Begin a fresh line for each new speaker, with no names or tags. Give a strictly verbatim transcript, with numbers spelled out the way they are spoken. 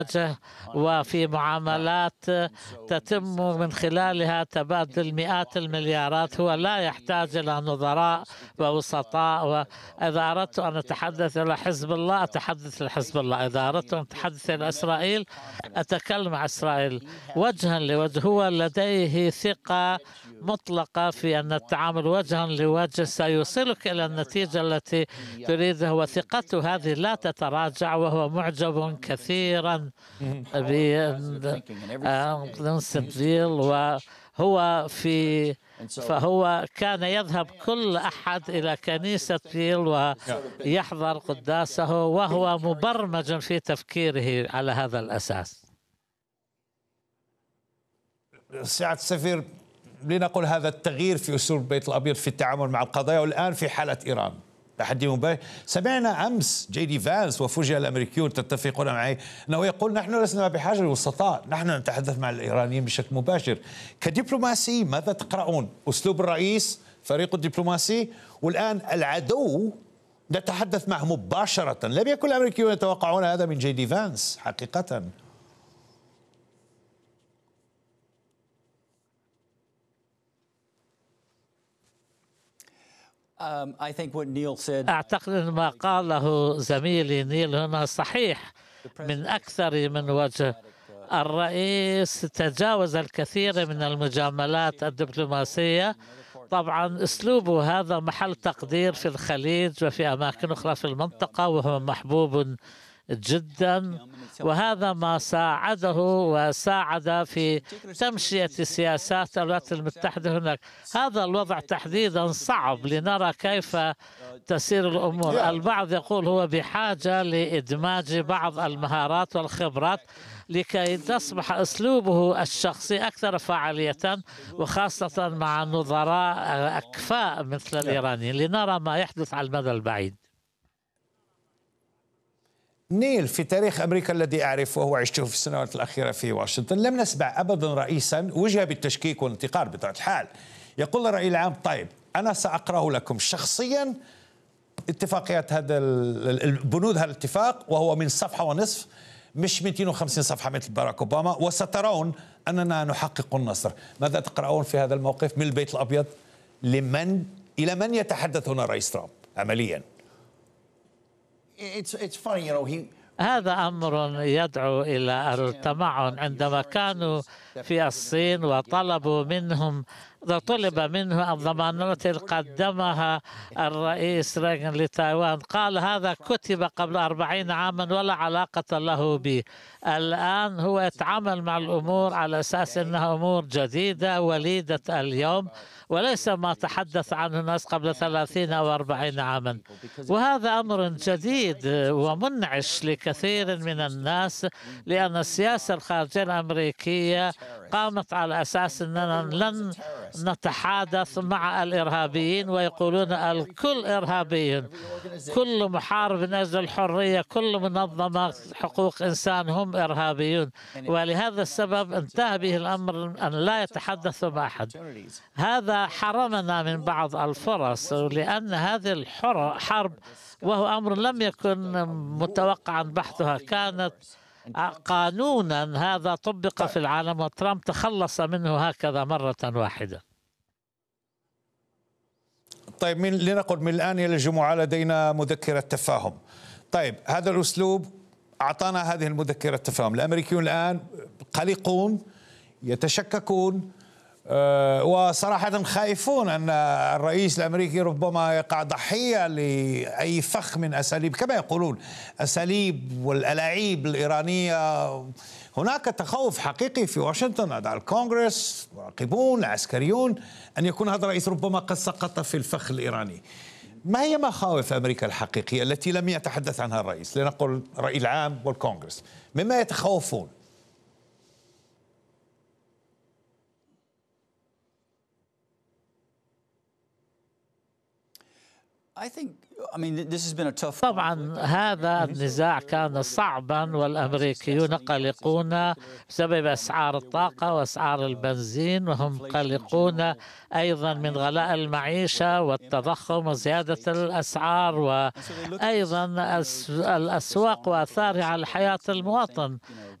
وفي معاملات تتم من خلالها تبادل مئات المليارات. هو لا يحتاج إلى نظراء ووسطاء. وإذا أردت أن أتحدث إلى حزب الله أتحدث لحزب الله، إذا أردت أن أتحدث إلى إسرائيل أتكلم عن إسرائيل وجها لوجه. هو لديه ثقة مطلقة في أن التعامل وجها لوجه سيوصلك إلى النتيجة التي تريدها، وثقته هذه لا تتراجع، وهو معجب كثيرا بنونسن فيل. وهو في فهو كان يذهب كل أحد إلى كنيسة فيل ويحضر قداسه، وهو مبرمج في تفكيره على هذا الأساس.
سعادة السفير، لنقل هذا التغيير في أسلوب البيت الأبيض في التعامل مع القضايا، والآن في حالة إيران تحدي مباشر. سمعنا أمس جي دي فانس وفوجئ الأمريكيون، تتفقون معي، أنه يقول نحن لسنا بحاجة للوسطاء، نحن نتحدث مع الإيرانيين بشكل مباشر. كدبلوماسي ماذا تقرؤون؟ أسلوب الرئيس، فريق الدبلوماسي، والآن العدو نتحدث معه مباشرة. لم يكن الأمريكيون يتوقعون هذا من جي دي فانس حقيقة.
أعتقد أن ما قاله زميلي نيل هنا صحيح من أكثر من وجه. الرئيس تجاوز الكثير من المجاملات الدبلوماسية. طبعا أسلوبه هذا محل تقدير في الخليج وفي أماكن أخرى في المنطقة، وهو محبوب جدا، وهذا ما ساعده وساعد في تمشية سياسات الولايات المتحدة هناك. هذا الوضع تحديدا صعب، لنرى كيف تسير الأمور. البعض يقول هو بحاجة لإدماج بعض المهارات والخبرات لكي تصبح أسلوبه الشخصي أكثر فعالية، وخاصة مع نظراء أكفاء مثل الإيرانيين، لنرى ما يحدث على المدى البعيد.
نيل، في تاريخ أمريكا الذي أعرفه وعشته في السنوات الأخيرة في واشنطن، لم نسمع أبدا رئيسا وجه بالتشكيك والانتقاد بطبيعة الحال. يقول الرأي العام طيب أنا سأقرأ لكم شخصيا اتفاقيات هذا البنود هذا الاتفاق، وهو من صفحة ونصف مش مئتين وخمسين صفحة مثل باراك أوباما، وسترون أننا نحقق النصر. ماذا تقرؤون في هذا الموقف من البيت الأبيض؟ لمن إلى من يتحدث هنا الرئيس ترامب عمليا؟
It's it's funny, you know, he
هذا أمر يدعو إلى التمعن. عندما كانوا في الصين وطلبوا منهم طلب منه الضمانات التي قدمها الرئيس ريغان لتايوان، قال هذا كتب قبل أربعين عاما ولا علاقة له به. الآن هو يتعامل مع الأمور على أساس أنها أمور جديدة وليدة اليوم، وليس ما تحدث عنه الناس قبل ثلاثين أو أربعين عاما. وهذا أمر جديد ومنعش لكثير من الناس، لأن السياسة الخارجية الأمريكية قامت على أساس أننا لن نتحادث مع الإرهابيين، ويقولون الكل إرهابي، كل محارب من أجل الحرية، كل منظمة حقوق إنسان هم إرهابيون. ولهذا السبب انتهى به الأمر أن لا يتحدثوا مع أحد. هذا حرمنا من بعض الفرص، لأن هذه الحرب وهو أمر لم يكن متوقعا بحثها، كانت قانونا هذا طبق في العالم، وترامب تخلص منه هكذا مرة واحدة.
طيب من لنقل من الآن إلى الجمعة لدينا مذكرة تفاهم. طيب هذا الأسلوب أعطانا هذه المذكرة تفاهم. الأمريكيون الآن قلقون، يتشككون، أه وصراحة خائفون أن الرئيس الأمريكي ربما يقع ضحية لأي فخ من أساليب، كما يقولون أساليب والألاعيب الإيرانية. هناك تخوف حقيقي في واشنطن لدى الكونغرس، مراقبون، العسكريون، أن يكون هذا الرئيس ربما قد سقط في الفخ الإيراني. ما هي مخاوف أمريكا الحقيقية التي لم يتحدث عنها الرئيس، لنقل الرأي العام والكونغرس، مما يتخوفون؟
طبعا هذا النزاع كان صعبا، والأمريكيون قلقون بسبب أسعار الطاقة وأسعار البنزين، وهم قلقون أيضا من غلاء المعيشة والتضخم وزيادة الأسعار، وأيضا الأسواق وأثارها على حياة المواطن.